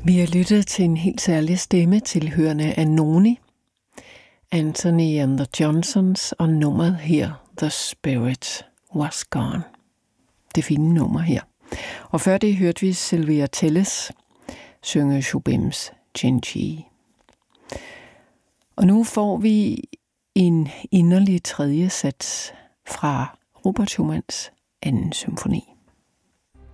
Vi har lyttet til en helt særlig stemme tilhørende af Noni, Anthony and the Johnsons, og nummeret her, The Spirit Was Gone. Det fine nummer her. Og før det hørte vi Sylvia Telles synge Chobims Chin-Chi. Og nu får vi en inderlig tredje sats fra Robert Schumanns anden symfoni.